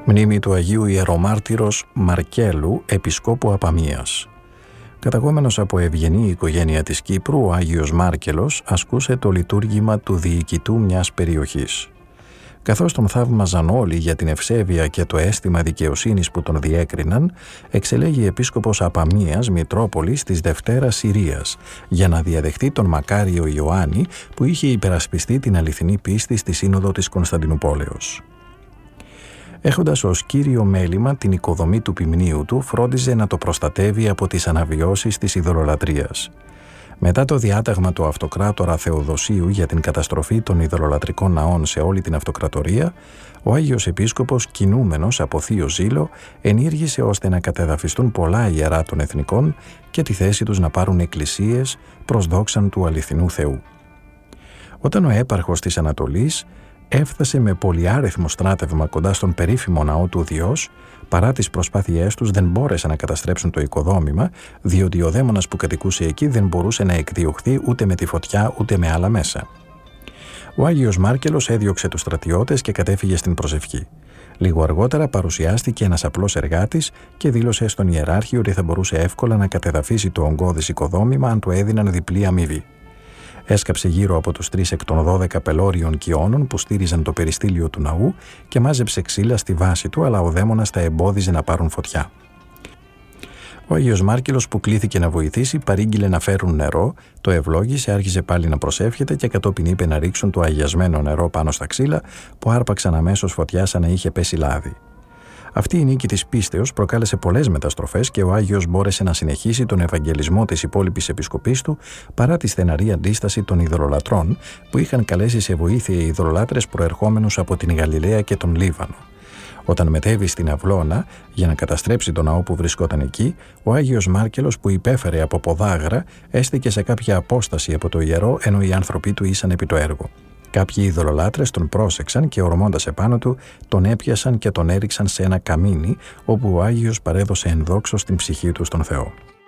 Μνήμη του Αγίου Ιερομάρτυρος Μαρκέλου, Επισκόπου Απαμίας. Καταγόμενος από ευγενή οικογένεια της Κύπρου, ο Άγιος Μάρκελος ασκούσε το λειτουργήμα του διοικητού μιας περιοχής. Καθώς τον θαύμαζαν όλοι για την ευσέβεια και το αίσθημα δικαιοσύνης που τον διέκριναν, εξελέγει επίσκοπος Απαμίας Μητρόπολης της Δευτέρας Συρίας για να διαδεχτεί τον μακάριο Ιωάννη που είχε υπερασπιστεί την αληθινή πίστη στη Σύνοδο της Κωνσταντινουπόλεως. Έχοντας ως κύριο μέλημα την οικοδομή του ποιμνίου του, φρόντιζε να το προστατεύει από τις αναβιώσεις της ειδωλολατρίας. Μετά το διάταγμα του αυτοκράτορα Θεοδοσίου για την καταστροφή των ειδωλολατρικών ναών σε όλη την αυτοκρατορία, ο Άγιος Επίσκοπος, κινούμενος από θείο ζήλο, ενήργησε ώστε να κατεδαφιστούν πολλά ιερά των εθνικών και τη θέση τους να πάρουν εκκλησίες προς δόξαν του αληθινού Θεού. Όταν ο έπαρχος της Ανατολής έφτασε με πολυάριθμο στράτευμα κοντά στον περίφημο ναό του Διός, παρά τις προσπάθειές τους δεν μπόρεσαν να καταστρέψουν το οικοδόμημα, διότι ο δαίμονας που κατοικούσε εκεί δεν μπορούσε να εκδιωχθεί ούτε με τη φωτιά ούτε με άλλα μέσα. Ο Άγιος Μάρκελος έδιωξε τους στρατιώτες και κατέφυγε στην προσευχή. Λίγο αργότερα παρουσιάστηκε ένας απλός εργάτης και δήλωσε στον ιεράρχη ότι θα μπορούσε εύκολα να κατεδαφίσει το ογκώδες οικοδόμημα αν του έδιναν διπλή αμοιβή. Έσκαψε γύρω από τους 3 εκ των 12 πελώριων κοιώνων που στήριζαν το περιστήλιο του ναού και μάζεψε ξύλα στη βάση του, αλλά ο δαίμονας τα εμπόδιζε να πάρουν φωτιά. Ο Άγιος Μάρκελος, που κλήθηκε να βοηθήσει, παρήγγειλε να φέρουν νερό, το ευλόγησε, άρχισε πάλι να προσεύχεται και κατόπιν είπε να ρίξουν το αγιασμένο νερό πάνω στα ξύλα που άρπαξαν αμέσως φωτιά σαν να είχε πέσει λάδι. Αυτή η νίκη της πίστεως προκάλεσε πολλές μεταστροφές και ο Άγιος μπόρεσε να συνεχίσει τον ευαγγελισμό της υπόλοιπης επισκοπής του παρά τη στεναρή αντίσταση των ειδωλολατρών που είχαν καλέσει σε βοήθεια οι ειδωλολάτρες προερχόμενους από την Γαλιλαία και τον Λίβανο. Όταν μετέβη στην Αυλώνα για να καταστρέψει τον ναό που βρισκόταν εκεί, ο Άγιος Μάρκελος, που υπέφερε από ποδάγρα, έστηκε σε κάποια απόσταση από το ιερό ενώ οι άνθρωποι του ήσαν επί το έργο. Κάποιοι ειδωλολάτρες τον πρόσεξαν και ορμώντας επάνω του, τον έπιασαν και τον έριξαν σε ένα καμίνι, όπου ο Άγιος παρέδωσε ενδόξως την ψυχή του στον Θεό.